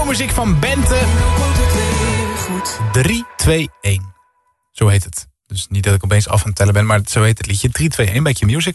muziek van Bente. 3, 2, 1. Zo heet het. Dus niet dat ik opeens af aan het tellen ben, maar zo heet het liedje. 3, 2, 1 bij Q-Music.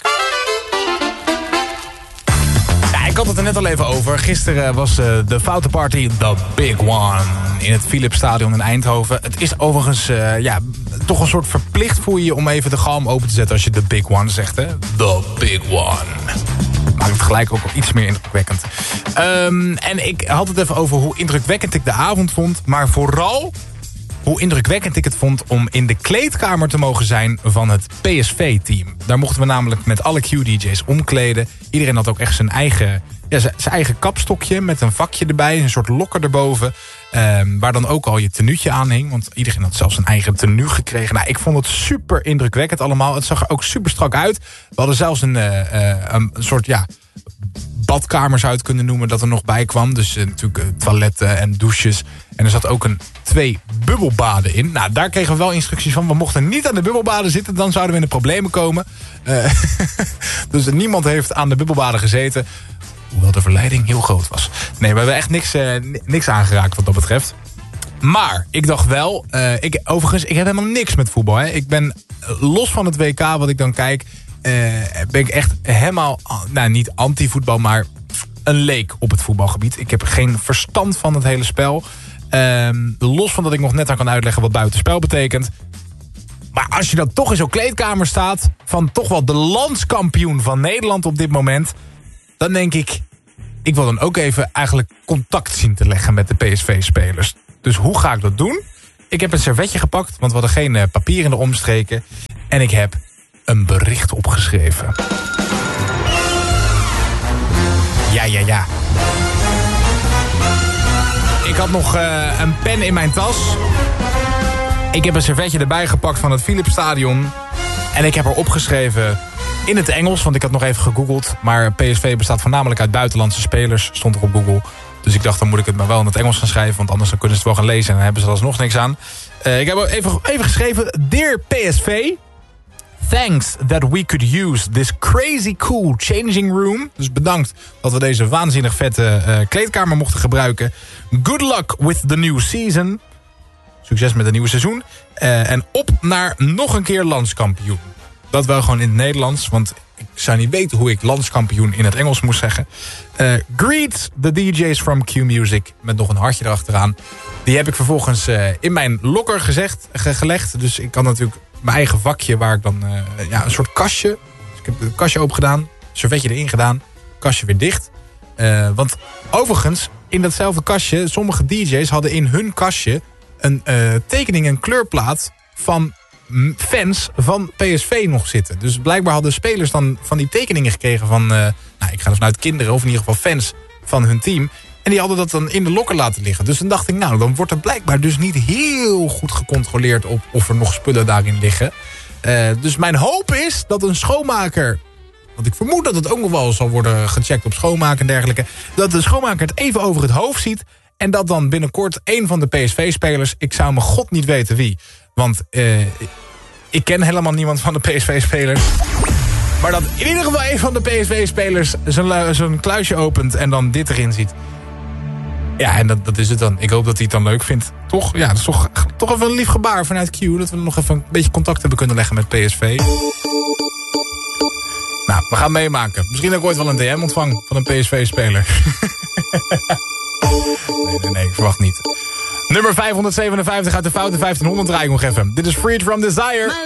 Ja, ik had het er net al even over. Gisteren was de Foute Party The Big One in het Philipsstadion in Eindhoven. Het is overigens toch een soort verplicht voor je om even de galm open te zetten als je The Big One zegt, hè? The Big One. Maakt het gelijk ook al iets meer indrukwekkend. En ik had het even over hoe indrukwekkend ik de avond vond, maar vooral hoe indrukwekkend ik het vond om in de kleedkamer te mogen zijn van het PSV-team. Daar mochten we namelijk met alle Q-DJ's omkleden. Iedereen had ook echt zijn eigen kapstokje met een vakje erbij. Een soort lokker erboven. Waar dan ook al je tenuutje aan hing. Want iedereen had zelfs een eigen tenue gekregen. Nou, ik vond het super indrukwekkend allemaal. Het zag er ook super strak uit. We hadden zelfs een soort badkamer zou je het kunnen noemen dat er nog bij kwam. Dus natuurlijk toiletten en douches. En er zat ook 2 bubbelbaden in. Nou, daar kregen we wel instructies van. We mochten niet aan de bubbelbaden zitten, dan zouden we in de problemen komen. Dus niemand heeft aan de bubbelbaden gezeten. Hoewel de verleiding heel groot was. Nee, we hebben echt niks aangeraakt wat dat betreft. Maar ik dacht wel, overigens, ik heb helemaal niks met voetbal. Hè. Ik ben los van het WK wat ik dan kijk, ben ik echt helemaal, niet anti-voetbal, maar een leek op het voetbalgebied. Ik heb geen verstand van het hele spel. Los van dat ik nog net aan kan uitleggen wat buitenspel betekent. Maar als je dan toch in zo'n kleedkamer staat van toch wel de landskampioen van Nederland op dit moment, dan denk ik wil dan ook even eigenlijk contact zien te leggen met de PSV-spelers. Dus hoe ga ik dat doen? Ik heb een servetje gepakt, want we hadden geen papier in de omstreken. En ik heb een bericht opgeschreven. Ja. Ik had nog een pen in mijn tas. Ik heb een servetje erbij gepakt van het Philipsstadion. En ik heb er opgeschreven in het Engels, want ik had nog even gegoogeld. Maar PSV bestaat voornamelijk uit buitenlandse spelers, stond er op Google. Dus ik dacht, dan moet ik het maar wel in het Engels gaan schrijven, want anders dan kunnen ze het wel gaan lezen en dan hebben ze er alsnog niks aan. Ik heb even geschreven, Dear PSV, thanks that we could use this crazy cool changing room. Dus bedankt dat we deze waanzinnig vette kleedkamer mochten gebruiken. Good luck with the new season. Succes met het nieuwe seizoen. En op naar nog een keer landskampioen. Dat wel gewoon in het Nederlands, want ik zou niet weten hoe ik landskampioen in het Engels moest zeggen. Greet the DJ's from Q-Music, met nog een hartje erachteraan. Die heb ik vervolgens in mijn lokker gelegd. Dus ik had natuurlijk mijn eigen vakje waar ik dan een soort kastje. Dus ik heb het kastje open gedaan, servetje erin gedaan, kastje weer dicht. Want overigens, in datzelfde kastje, sommige DJ's hadden in hun kastje een tekening en kleurplaat van fans van PSV nog zitten. Dus blijkbaar hadden spelers dan van die tekeningen gekregen van, ik ga ervan uit kinderen, of in ieder geval fans van hun team. En die hadden dat dan in de lokker laten liggen. Dus dan dacht ik, dan wordt er blijkbaar dus niet heel goed gecontroleerd op of er nog spullen daarin liggen. Dus mijn hoop is dat een schoonmaker, want ik vermoed dat het ook nog wel zal worden gecheckt op schoonmaken en dergelijke, dat de schoonmaker het even over het hoofd ziet en dat dan binnenkort een van de PSV-spelers, ik zou mijn god niet weten wie, want ik ken helemaal niemand van de PSV-spelers, maar dat in ieder geval een van de PSV-spelers zo'n kluisje opent en dan dit erin ziet. Ja, en dat is het dan. Ik hoop dat hij het dan leuk vindt. Toch? Ja, dat is toch even een lief gebaar vanuit Q, dat we nog even een beetje contact hebben kunnen leggen met PSV. Nou, we gaan meemaken. Misschien dat ik ooit wel een DM ontvang van een PSV-speler. Nee, ik verwacht niet. Nummer 557 uit de Foute 1500 draai ik nog even. Dit is Freed from Desire.